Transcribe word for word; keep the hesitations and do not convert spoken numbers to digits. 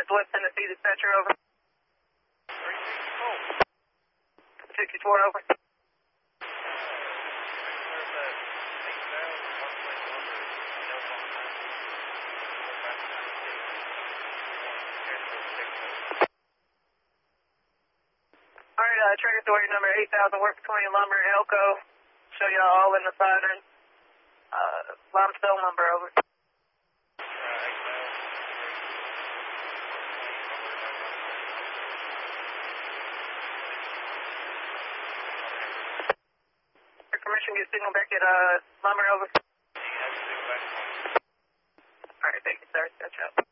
West Tennessee dispatcher, over. sixty-four, over. Alright, uh, track authority number eight thousand, work between Lumber and Elko. Show y'all all in the siren. Uh, limestone number, over. Permission to get signal back at uh, Lumber, over. Alright, thank you, sir. Catch up.